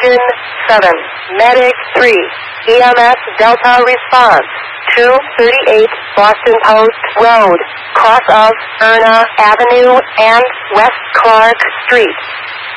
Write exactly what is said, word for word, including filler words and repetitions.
Engine seven, Medic three, E M S Delta response, two thirty-eight Boston Post Road, cross of Erna Avenue and West Clark Street.